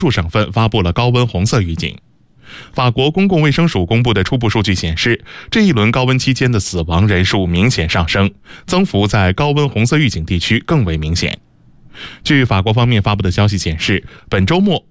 数省份发布了高温红色预警。法国公共卫生署公布的初步数据显示，这一轮高温期间的死亡人数明显上升，增幅在高温红色预警地区更为明显。据法国方面发布的消息显示，本周末